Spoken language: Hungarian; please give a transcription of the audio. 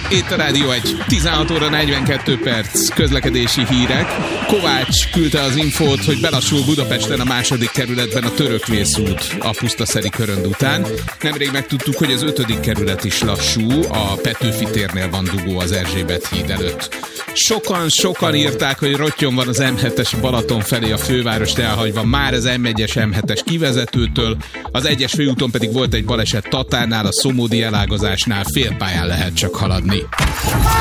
Itt a Rádió 1, 16 óra 42 perc, közlekedési hírek. Kovács küldte az infót, hogy belassul Budapesten a második kerületben a Törökvészút a Pusztaszeri körönd után. Nemrég megtudtuk, hogy az 5. kerület is lassú, a Petőfi térnél van dugó az Erzsébet híd előtt. Sokan írták, hogy rottyon van az M7-es Balaton felé a fővárost elhagyva, már az M1-es M7-es kivezetőtől, az 1-es főúton pedig volt egy baleset Tatárnál, a Szomódi elágazásnál félpályán lehet csak haladni.